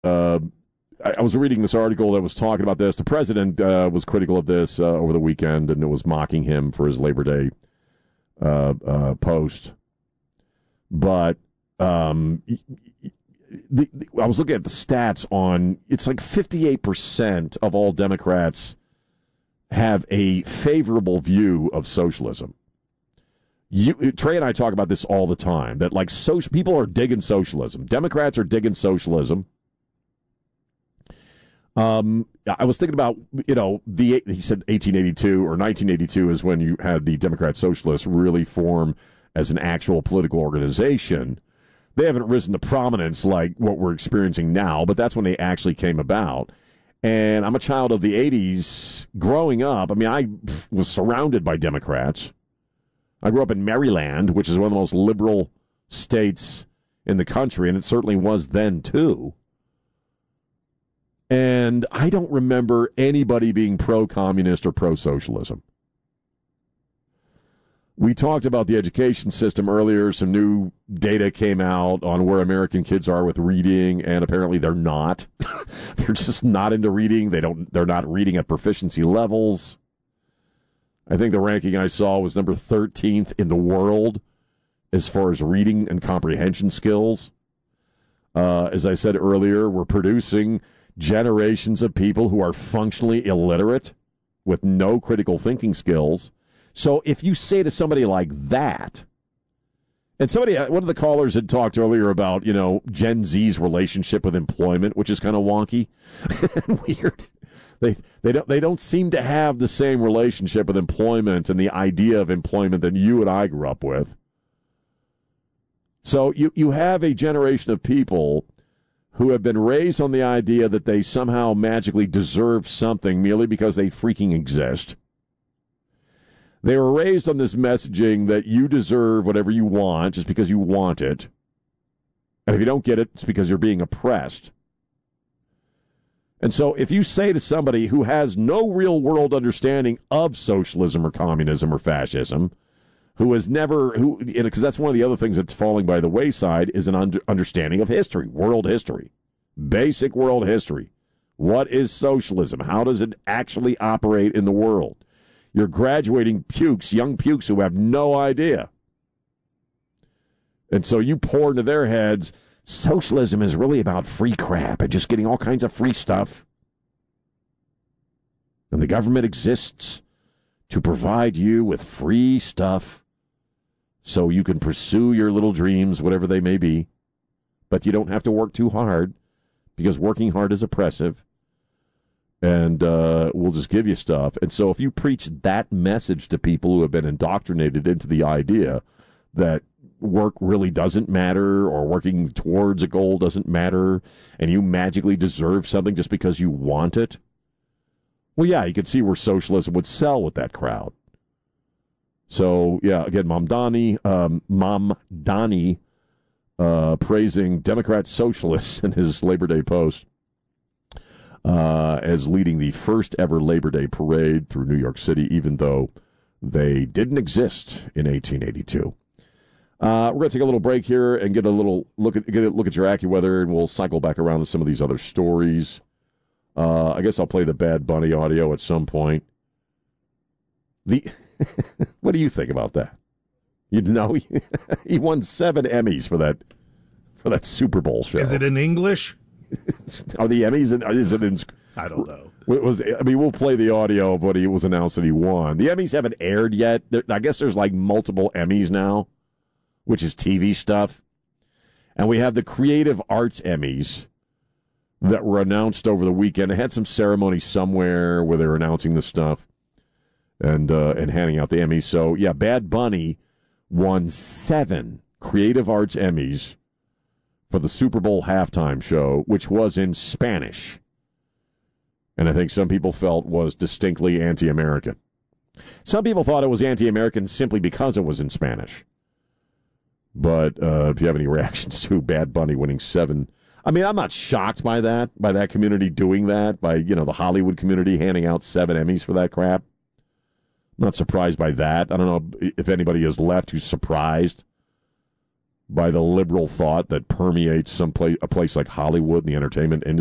I was reading this article that was talking about this. The president was critical of this over the weekend, and it was mocking him for his Labor Day post. But I was looking at the stats on, it's like 58% of all Democrats have a favorable view of socialism. Trey and I talk about this all the time, that like people are digging socialism. Democrats are digging socialism. I was thinking about, he said 1882 or 1982 is when you had the Democrat Socialists really form as an actual political organization. They haven't risen to prominence like what we're experiencing now, but that's when they actually came about. And I'm a child of the 80s. Growing up, I mean, I was surrounded by Democrats. I grew up in Maryland, which is one of the most liberal states in the country, and it certainly was then, too. And I don't remember anybody being pro-communist or pro-socialism. We talked about the education system earlier. Some new data came out on where American kids are with reading, and apparently they're not. They're just not into reading. They're not reading at proficiency levels. I think the ranking I saw was number 13th in the world as far as reading and comprehension skills. As I said earlier, we're producing generations of people who are functionally illiterate with no critical thinking skills. So if you say to somebody like that, and one of the callers had talked earlier about, Gen Z's relationship with employment, which is kind of wonky and weird. They don't seem to have the same relationship with employment and the idea of employment that you and I grew up with. So you have a generation of people who have been raised on the idea that they somehow magically deserve something merely because they freaking exist. They were raised on this messaging that you deserve whatever you want just because you want it. And if you don't get it, it's because you're being oppressed. And so if you say to somebody who has no real world understanding of socialism or communism or fascism, because that's one of the other things that's falling by the wayside, is an understanding of history, world history, basic world history. What is socialism? How does it actually operate in the world? You're graduating young pukes who have no idea. And so you pour into their heads, socialism is really about free crap and just getting all kinds of free stuff. And the government exists to provide you with free stuff so you can pursue your little dreams, whatever they may be. But you don't have to work too hard because working hard is oppressive. And we'll just give you stuff. And so if you preach that message to people who have been indoctrinated into the idea that work really doesn't matter or working towards a goal doesn't matter and you magically deserve something just because you want it, well, yeah, you could see where socialism would sell with that crowd. So, yeah, again, Mamdani praising Democrat socialists in his Labor Day post as leading the first ever Labor Day parade through New York City, even though they didn't exist in 1882. We're going to take a little break here and get a little look at your AccuWeather, and we'll cycle back around to some of these other stories. I guess I'll play the Bad Bunny audio at some point. What do you think about that? You know, he won 7 Emmys for that Super Bowl show. Is it in English? Are the Emmys? Is it in? I don't know. We'll play the audio of what he was announced that he won. The Emmys haven't aired yet. I guess there's like multiple Emmys now, which is TV stuff. And we have the Creative Arts Emmys that were announced over the weekend. They had some ceremony somewhere where they were announcing the stuff and handing out the Emmys. So, yeah, Bad Bunny won 7 Creative Arts Emmys for the Super Bowl halftime show, which was in Spanish. And I think some people felt was distinctly anti-American. Some people thought it was anti-American simply because it was in Spanish. But if you have any reactions to Bad Bunny winning 7, I mean, I'm not shocked by that community doing that, by, the Hollywood community handing out 7 Emmys for that crap. I'm not surprised by that. I don't know if anybody is left who's surprised by the liberal thought that permeates a place like Hollywood and the entertainment industry.